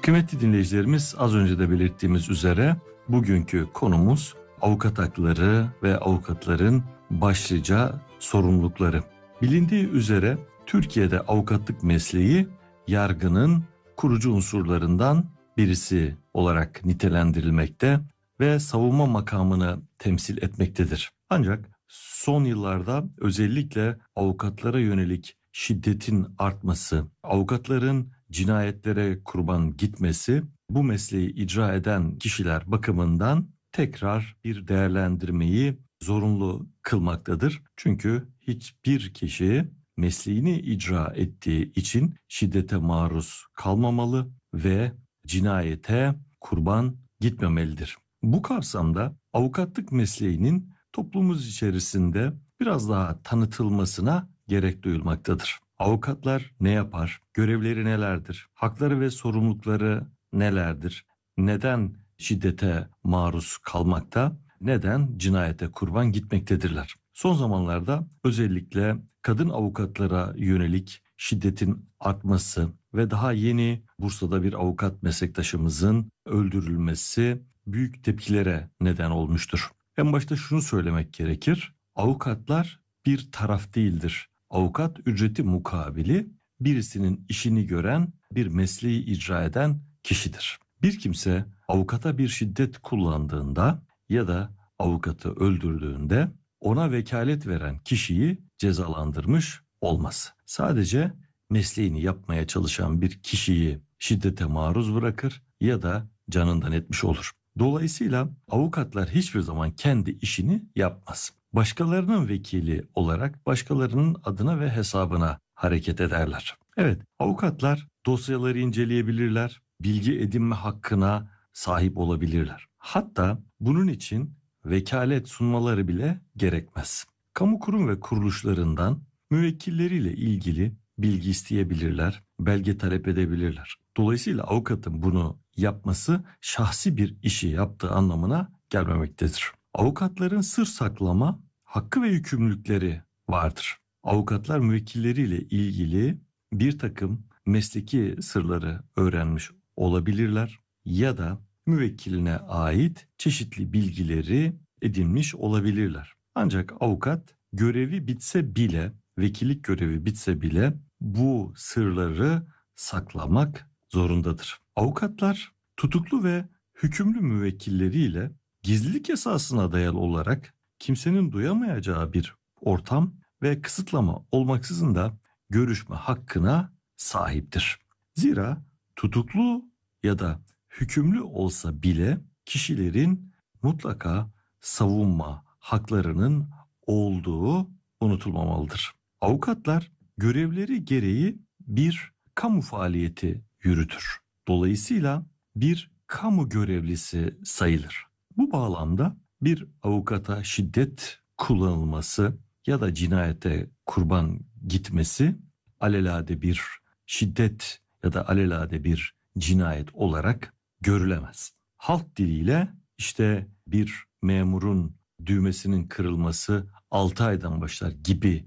Kıymetli dinleyicilerimiz, az önce de belirttiğimiz üzere bugünkü konumuz avukat hakları ve avukatların başlıca sorumlulukları. Bilindiği üzere Türkiye'de avukatlık mesleği yargının kurucu unsurlarından birisi olarak nitelendirilmekte ve savunma makamını temsil etmektedir. Ancak son yıllarda özellikle avukatlara yönelik şiddetin artması, avukatların cinayetlere kurban gitmesi bu mesleği icra eden kişiler bakımından tekrar bir değerlendirmeyi zorunlu kılmaktadır. Çünkü hiçbir kişi mesleğini icra ettiği için şiddete maruz kalmamalı ve cinayete kurban gitmemelidir. Bu kapsamda avukatlık mesleğinin toplumumuz içerisinde biraz daha tanıtılmasına gerek duyulmaktadır. Avukatlar ne yapar? Görevleri nelerdir? Hakları ve sorumlulukları nelerdir? Neden şiddete maruz kalmakta? Neden cinayete kurban gitmektedirler? Son zamanlarda özellikle kadın avukatlara yönelik şiddetin artması ve daha yeni Bursa'da bir avukat meslektaşımızın öldürülmesi büyük tepkilere neden olmuştur. En başta şunu söylemek gerekir. Avukatlar bir taraf değildir. Avukat ücreti mukabili birisinin işini gören, bir mesleği icra eden kişidir. Bir kimse avukata bir şiddet kullandığında ya da avukatı öldürdüğünde ona vekalet veren kişiyi cezalandırmış olmaz. Sadece mesleğini yapmaya çalışan bir kişiyi şiddete maruz bırakır ya da canından etmiş olur. Dolayısıyla avukatlar hiçbir zaman kendi işini yapmaz. Başkalarının vekili olarak başkalarının adına ve hesabına hareket ederler. Evet, avukatlar dosyaları inceleyebilirler, bilgi edinme hakkına sahip olabilirler. Hatta bunun için vekalet sunmaları bile gerekmez. Kamu kurum ve kuruluşlarından müvekkilleriyle ilgili bilgi isteyebilirler, belge talep edebilirler. Dolayısıyla avukatın bunu yapması şahsi bir işi yaptığı anlamına gelmemektedir. Avukatların sır saklama hakkı ve yükümlülükleri vardır. Avukatlar müvekkilleriyle ilgili bir takım mesleki sırları öğrenmiş olabilirler ya da müvekkiline ait çeşitli bilgileri edinmiş olabilirler. Ancak avukat görevi bitse bile, vekillik görevi bitse bile bu sırları saklamak zorundadır. Avukatlar tutuklu ve hükümlü müvekkilleriyle gizlilik esasına dayalı olarak kimsenin duyamayacağı bir ortam ve kısıtlama olmaksızın da görüşme hakkına sahiptir. Zira tutuklu ya da hükümlü olsa bile kişilerin mutlaka savunma haklarının olduğu unutulmamalıdır. Avukatlar görevleri gereği bir kamu faaliyeti yürütür. Dolayısıyla bir kamu görevlisi sayılır. Bu bağlamda bir avukata şiddet kullanılması ya da cinayete kurban gitmesi alelade bir şiddet ya da alelade bir cinayet olarak görülemez. Halk diliyle işte bir memurun düğmesinin kırılması 6 aydan başlar gibi